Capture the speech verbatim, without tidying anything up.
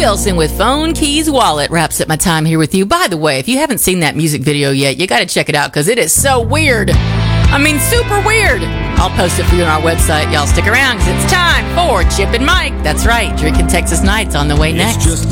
Elson with Phone Keys Wallet wraps up my time here with you. By the way, if you haven't seen that music video yet, you got to check it out because it is so weird. I mean, super weird. I'll post it for you on our website. Y'all stick around because it's time for Chip and Mike. That's right, Drinking Texas Nights on the way next.